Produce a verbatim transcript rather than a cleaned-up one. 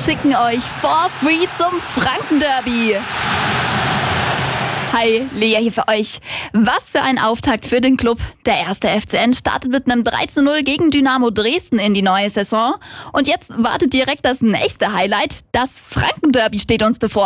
schicken euch for free zum Franken-Derby. Hi, Lea hier für euch. Was für ein Auftakt für den Club. Der erste F C N startet mit einem drei zu null gegen Dynamo Dresden in die neue Saison. Und jetzt wartet direkt das nächste Highlight. Das Franken-Derby steht uns bevor.